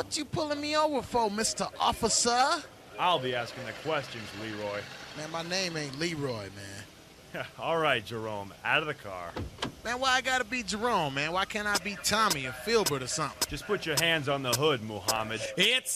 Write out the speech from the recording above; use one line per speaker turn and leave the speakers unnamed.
What you pulling me over for, Mr. Officer?
I'll be asking the questions, Leroy.
Man, my name ain't Leroy, man.
All right, Jerome, out of the car.
Man, why I gotta be Jerome, man? Why can't I be Tommy or Filbert or something?
Just put your hands on the hood, Muhammad.
It's